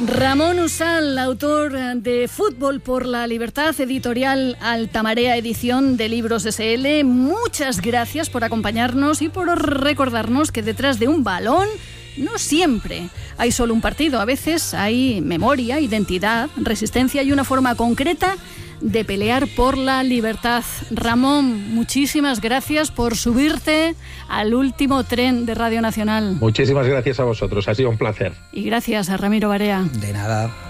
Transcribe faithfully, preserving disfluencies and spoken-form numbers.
Ramón Usal, autor de Fútbol por la Libertad, editorial Altamarea, edición de Libros S L. Muchas gracias por acompañarnos y por recordarnos que detrás de un balón no siempre hay solo un partido. A veces hay memoria, identidad, resistencia y una forma concreta de pelear por la libertad. Ramón, muchísimas gracias por subirte al último tren de Radio Nacional. Muchísimas gracias a vosotros, ha sido un placer. Y gracias a Ramiro Barea. De nada.